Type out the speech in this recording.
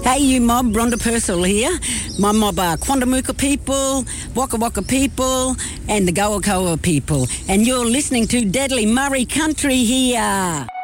Hey, you mob, Rhonda Purcell here. My mob are Quandamooka people, Waka Waka people, and the Goakoa people. And you're listening to Deadly Murray Country here.